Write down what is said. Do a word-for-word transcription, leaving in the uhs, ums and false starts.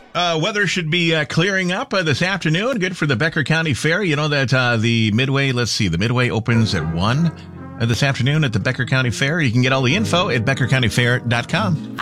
Uh, weather should be uh, clearing up uh, this afternoon. Good for the Becker County Fair. You know that uh, the Midway, let's see, the Midway opens at one uh, this afternoon at the Becker County Fair. You can get all the info at becker county fair dot com.